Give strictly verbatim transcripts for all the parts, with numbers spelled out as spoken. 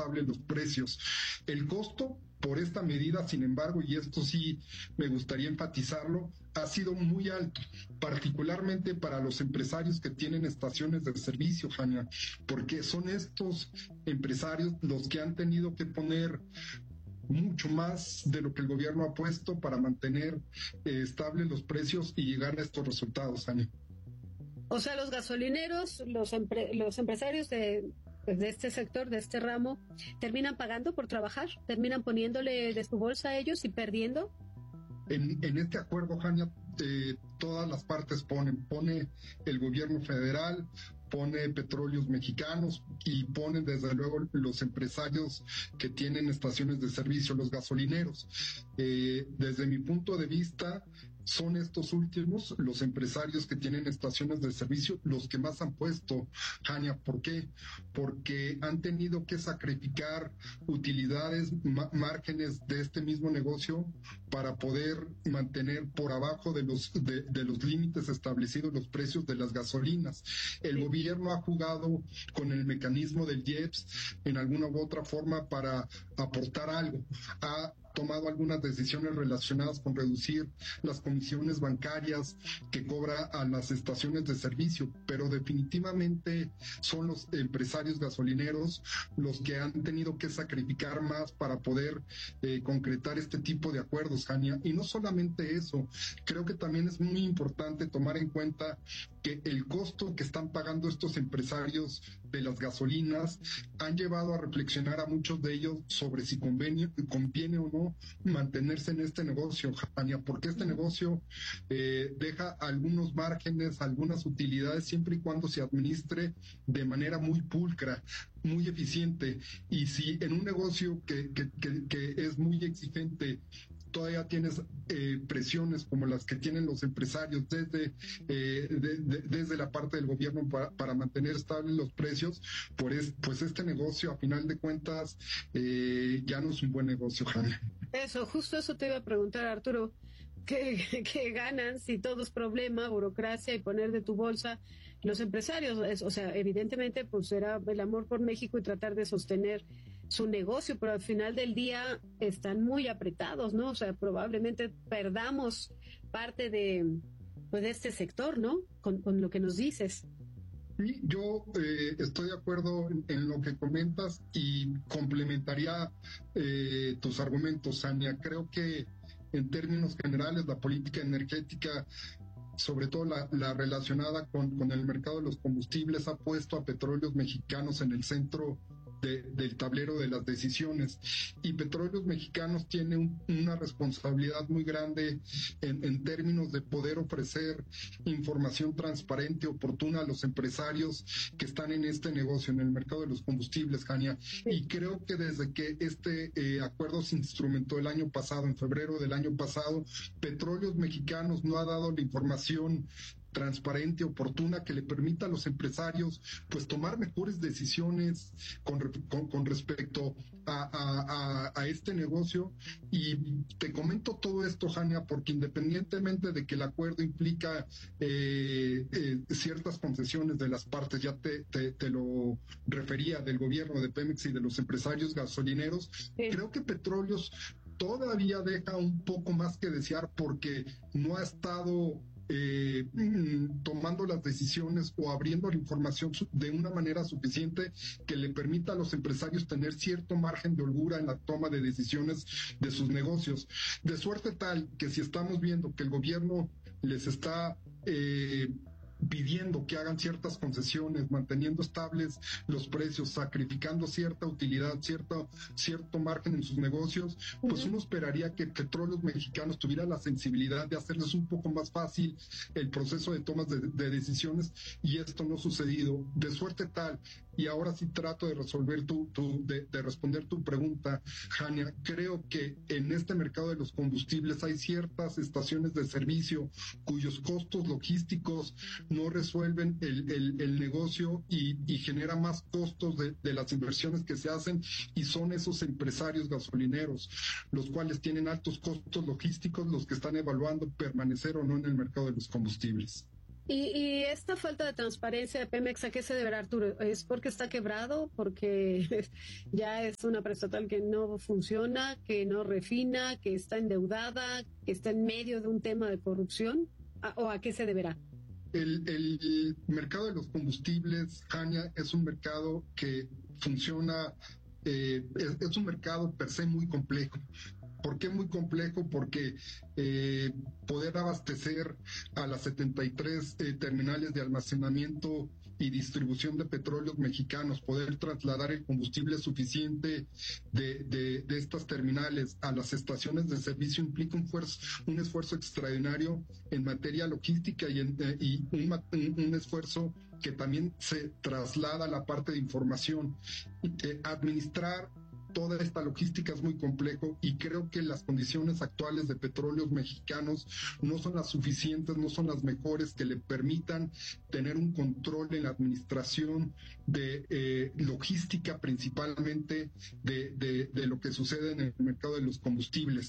estables los precios. El costo por esta medida, sin embargo, y esto sí me gustaría enfatizarlo, ha sido muy alto, particularmente para los empresarios que tienen estaciones de servicio, Jania, porque son estos empresarios los que han tenido que poner mucho más de lo que el gobierno ha puesto para mantener eh, estables los precios y llegar a estos resultados, Jania. O sea, los gasolineros, los, empre- los empresarios de, pues, de este sector, de este ramo, terminan pagando por trabajar, terminan poniéndole de su bolsa a ellos y perdiendo. En, en este acuerdo, Jania, eh, todas las partes ponen, pone el gobierno federal, pone Petróleos Mexicanos y ponen desde luego los empresarios que tienen estaciones de servicio, los gasolineros. Eh, desde mi punto de vista, son estos últimos, los empresarios que tienen estaciones de servicio, los que más han puesto, Jania. ¿Por qué? Porque han tenido que sacrificar utilidades, márgenes de este mismo negocio para poder mantener por abajo de los, de, de los límites establecidos los precios de las gasolinas. El gobierno ha jugado con el mecanismo del I E P S en alguna u otra forma para aportar algo. Ha tomado algunas decisiones relacionadas con reducir las comisiones bancarias que cobra a las estaciones de servicio, pero definitivamente son los empresarios gasolineros los que han tenido que sacrificar más para poder eh, concretar este tipo de acuerdos, Jania. Y no solamente eso, creo que también es muy importante tomar en cuenta que el costo que están pagando estos empresarios de las gasolinas han llevado a reflexionar a muchos de ellos sobre si conviene, conviene o no mantenerse en este negocio, Jania, porque este negocio eh, deja algunos márgenes, algunas utilidades, siempre y cuando se administre de manera muy pulcra, muy eficiente. Y si en un negocio que, que, que, que es muy exigente todavía tienes eh, presiones como las que tienen los empresarios desde, eh, de, de, desde la parte del gobierno para, para mantener estables los precios, pues, pues este negocio a final de cuentas eh, ya no es un buen negocio, Jania. Eso, justo eso te iba a preguntar, Arturo. ¿Qué, qué ganan si todo es problema, burocracia y poner de tu bolsa los empresarios? Es, o sea, evidentemente pues será el amor por México y tratar de sostener su negocio, pero al final del día están muy apretados, ¿no? O sea, probablemente perdamos parte de, pues, de este sector, ¿no? Con, con lo que nos dices. Sí, yo eh, estoy de acuerdo en, en lo que comentas y complementaría eh, tus argumentos, Ania. Creo que en términos generales la política energética, sobre todo la, la relacionada con, con el mercado de los combustibles, ha puesto a Petróleos Mexicanos en el centro de, del tablero de las decisiones, y Petróleos Mexicanos tiene un, una responsabilidad muy grande en, en términos de poder ofrecer información transparente, oportuna a los empresarios que están en este negocio, en el mercado de los combustibles, Jania. Y creo que desde que este eh, acuerdo se instrumentó el año pasado, en febrero del año pasado, Petróleos Mexicanos no ha dado la información transparente, oportuna, que le permita a los empresarios pues tomar mejores decisiones con, con, con respecto a, a, a, a este negocio. Y te comento todo esto, Jania, porque independientemente de que el acuerdo implica eh, eh, ciertas concesiones de las partes, ya te, te, te lo refería, del gobierno de Pemex y de los empresarios gasolineros, sí. Creo que Petróleos todavía deja un poco más que desear, porque no ha estado Eh, tomando las decisiones o abriendo la información de una manera suficiente que le permita a los empresarios tener cierto margen de holgura en la toma de decisiones de sus negocios, de suerte tal que si estamos viendo que el gobierno les está eh, pidiendo que hagan ciertas concesiones, manteniendo estables los precios, sacrificando cierta utilidad, cierto, cierto margen en sus negocios, pues uh-huh. uno esperaría que Petróleos Mexicanos tuviera la sensibilidad de hacerles un poco más fácil el proceso de tomas de, de decisiones, y esto no ha sucedido, de suerte tal. Y ahora sí trato de resolver tu, tu de, de responder tu pregunta, Jania. Creo que en este mercado de los combustibles hay ciertas estaciones de servicio cuyos costos logísticos no resuelven el, el, el negocio y, y genera más costos de, de las inversiones que se hacen, y son esos empresarios gasolineros los cuales tienen altos costos logísticos los que están evaluando permanecer o no en el mercado de los combustibles. Y, y esta falta de transparencia de Pemex, ¿a qué se deberá, Arturo? ¿Es porque está quebrado? ¿Porque ya es una prestatal que no funciona, que no refina, que está endeudada, que está en medio de un tema de corrupción? ¿O a qué se deberá? El, el mercado de los combustibles, Jania, es un mercado que funciona, eh, es, es un mercado per se muy complejo. ¿Por qué muy complejo? Porque eh, poder abastecer a las setenta y tres eh, terminales de almacenamiento y distribución de petróleos mexicanos, poder trasladar el combustible suficiente de, de, de estas terminales a las estaciones de servicio implica un, esfuerzo, un esfuerzo extraordinario en materia logística y, en, eh, y un, un esfuerzo que también se traslada a la parte de información. Eh, administrar toda esta logística es muy complejo y creo que las condiciones actuales de petróleos mexicanos no son las suficientes, no son las mejores que le permitan tener un control en la administración de eh, logística, principalmente de, de, de lo que sucede en el mercado de los combustibles.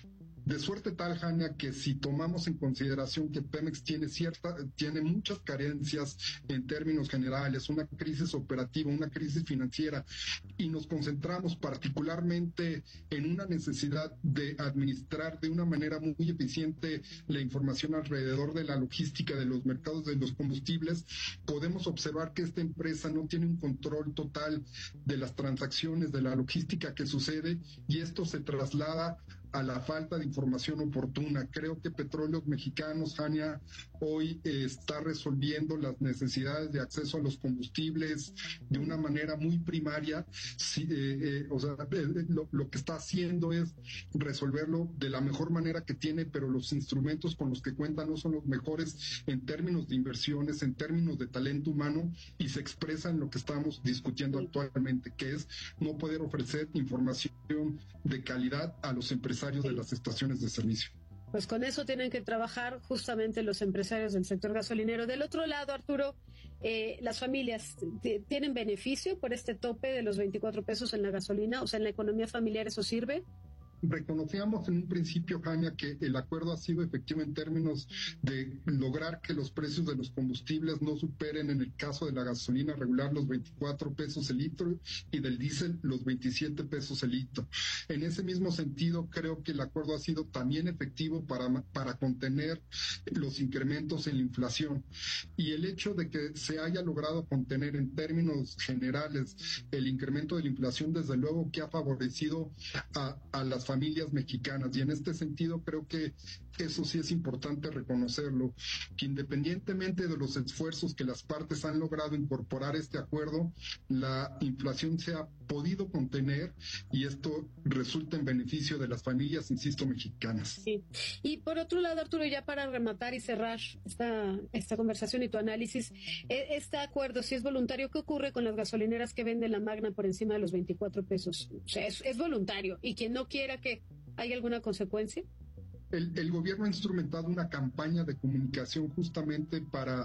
De suerte tal, Jania, que si tomamos en consideración que Pemex tiene cierta, tiene muchas carencias en términos generales, una crisis operativa, una crisis financiera, y nos concentramos particularmente en una necesidad de administrar de una manera muy eficiente la información alrededor de la logística de los mercados de los combustibles, podemos observar que esta empresa no tiene un control total de las transacciones, de la logística que sucede, y esto se traslada a la falta de información oportuna. Creo que Petróleos Mexicanos, Jania, hoy eh, está resolviendo las necesidades de acceso a los combustibles de una manera muy primaria. Sí, eh, eh, o sea, eh, lo, lo que está haciendo es resolverlo de la mejor manera que tiene, pero los instrumentos con los que cuenta no son los mejores en términos de inversiones, en términos de talento humano, y se expresa en lo que estamos discutiendo actualmente, que es no poder ofrecer información de calidad a los empresarios de las estaciones de servicio. Pues con eso tienen que trabajar justamente los empresarios del sector gasolinero. Del otro lado, Arturo, eh, las familias tienen beneficio por este tope de los veinticuatro pesos en la gasolina, o sea, en la economía familiar eso sirve. Reconocíamos en un principio, Jania, que el acuerdo ha sido efectivo en términos de lograr que los precios de los combustibles no superen, en el caso de la gasolina regular, los veinticuatro pesos el litro y del diésel los veintisiete pesos el litro. En ese mismo sentido, creo que el acuerdo ha sido también efectivo para, para contener los incrementos en la inflación. Y el hecho de que se haya logrado contener en términos generales el incremento de la inflación, desde luego que ha favorecido a, a las familias mexicanas, y en este sentido creo que eso sí es importante reconocerlo, que independientemente de los esfuerzos que las partes han logrado incorporar este acuerdo, la inflación se ha podido contener y esto resulta en beneficio de las familias, insisto, mexicanas. Sí. Y por otro lado, Arturo, ya para rematar y cerrar esta, esta conversación y tu análisis, este acuerdo, si es voluntario, ¿qué ocurre con las gasolineras que venden la Magna por encima de los veinticuatro pesos? O sea, es, es voluntario, y quien no quiera, que ¿hay alguna consecuencia? El, el gobierno ha instrumentado una campaña de comunicación justamente para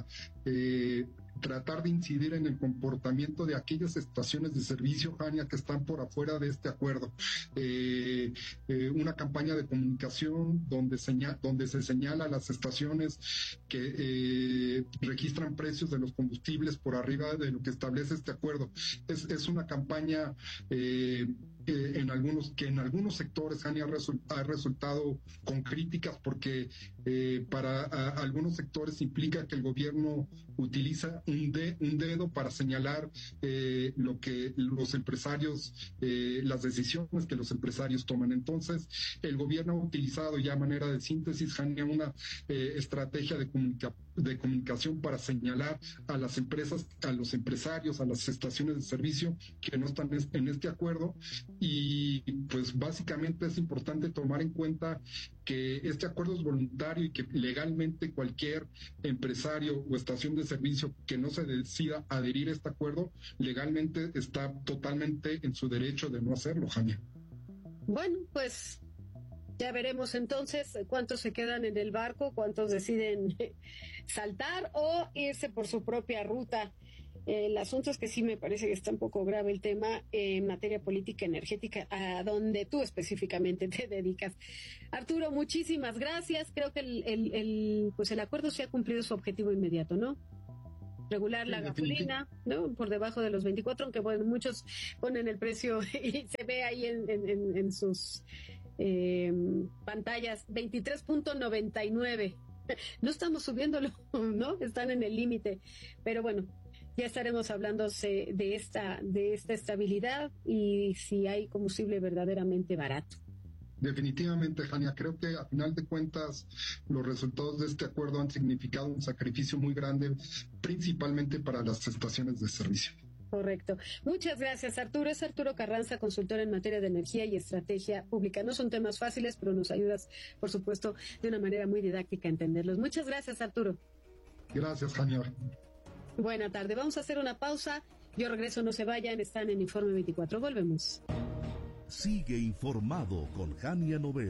eh, tratar de incidir en el comportamiento de aquellas estaciones de servicio, Jania, que están por afuera de este acuerdo. Eh, eh, una campaña de comunicación donde, señal, donde se señala a las estaciones que eh, registran precios de los combustibles por arriba de lo que establece este acuerdo. Es, es una campaña eh, Eh, en algunos que en algunos sectores, Jania, ha, result, ha resultado con críticas porque eh, para a, algunos sectores implica que el gobierno utiliza un, de, un dedo para señalar eh, lo que los empresarios, eh, las decisiones que los empresarios toman. Entonces, el gobierno ha utilizado ya a manera de síntesis, Jania, una eh, estrategia de comunicación de comunicación para señalar a las empresas, a los empresarios, a las estaciones de servicio que no están en este acuerdo, y pues básicamente es importante tomar en cuenta que este acuerdo es voluntario y que legalmente cualquier empresario o estación de servicio que no se decida adherir a este acuerdo, legalmente está totalmente en su derecho de no hacerlo, Jania. Bueno, pues ya veremos entonces cuántos se quedan en el barco, cuántos deciden saltar o irse por su propia ruta. El asunto es que sí me parece que está un poco grave el tema en materia política energética, a donde tú específicamente te dedicas. Arturo, muchísimas gracias. Creo que el, el, el, pues el acuerdo sí ha cumplido su objetivo inmediato, ¿no? Regular la gasolina, ¿no? Por debajo de los veinticuatro, aunque bueno, muchos ponen el precio y se ve ahí en, en, en sus eh, pantallas, veintitrés punto noventa y nueve. No estamos subiéndolo, ¿no? Están en el límite, pero bueno, ya estaremos hablando de esta, de esta estabilidad y si hay combustible verdaderamente barato. Definitivamente, Jania, creo que a final de cuentas los resultados de este acuerdo han significado un sacrificio muy grande, principalmente para las estaciones de servicio. Correcto. Muchas gracias, Arturo. Es Arturo Carranza, consultor en materia de energía y estrategia pública. No son temas fáciles, pero nos ayudas, por supuesto, de una manera muy didáctica a entenderlos. Muchas gracias, Arturo. Gracias, Jania. Buena tarde. Vamos a hacer una pausa. Yo regreso, no se vayan. Están en Informe veinticuatro. Volvemos. Sigue informado con Jania Nobel.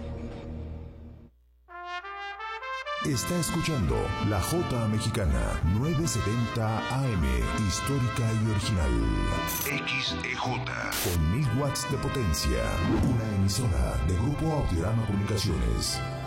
Está escuchando La Jota Mexicana, novecientos setenta A M, histórica y original. X E J, con mil watts de potencia. Una emisora de Grupo Audiorama Comunicaciones.